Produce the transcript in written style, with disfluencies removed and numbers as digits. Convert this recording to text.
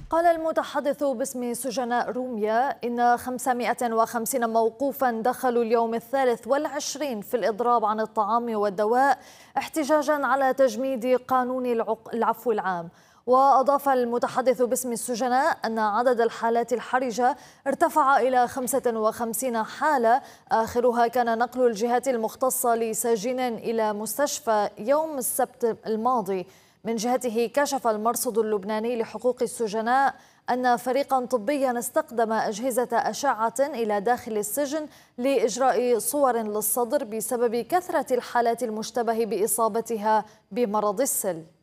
قال المتحدث باسم سجناء روميا إن 550 موقوفا دخلوا اليوم الثالث والعشرين في الإضراب عن الطعام والدواء احتجاجا على تجميد قانون العفو العام. وأضاف المتحدث باسم السجناء أن عدد الحالات الحرجة ارتفع إلى 55 حالة، آخرها كان نقل الجهات المختصة لساجين إلى مستشفى يوم السبت الماضي. من جهته كشف المرصد اللبناني لحقوق السجناء أن فريقا طبيا استخدم أجهزة أشعة إلى داخل السجن لإجراء صور للصدر بسبب كثرة الحالات المشتبه بإصابتها بمرض السل.